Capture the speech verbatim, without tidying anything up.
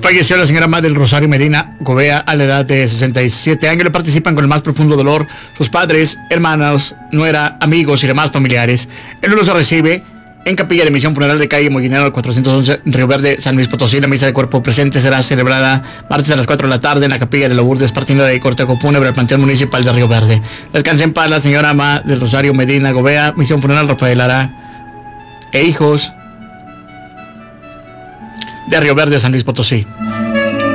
Falleció la señora Madre del Rosario Medina Gobea a la edad de sesenta y siete años. Le participan con el más profundo dolor sus padres, hermanos, nuera, amigos y demás familiares. El lunes se recibe en Capilla de Misión Funeral de calle Molinero cuatrocientos once, Río Verde, San Luis Potosí. La misa de cuerpo presente será celebrada martes a las cuatro de la tarde en la Capilla de Lourdes, partiendo de cortejo fúnebre al Panteón Municipal de Río Verde. Descanse en paz la señora Ma del Rosario Medina Gobea, Misión Funeral Rafael Lara e hijos de Río Verde, San Luis Potosí.